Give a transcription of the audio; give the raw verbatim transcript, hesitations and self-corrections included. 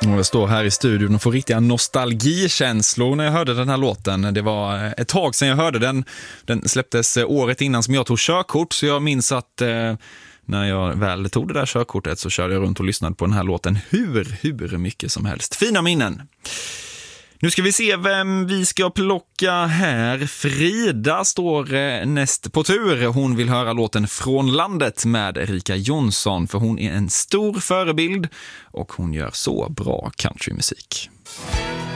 Och jag står här i studion och får riktiga nostalgikänslor när jag hörde den här låten. Det var ett tag sedan jag hörde den. Den släpptes året innan som jag tog körkort, så jag minns att eh, när jag väl tog det där körkortet så körde jag runt och lyssnade på den här låten hur, hur mycket som helst. Fina minnen. Nu ska vi se vem vi ska plocka här. Frida står eh, näst på tur. Hon vill höra låten Från landet med Erika Jonsson, för hon är en stor förebild och hon gör så bra countrymusik.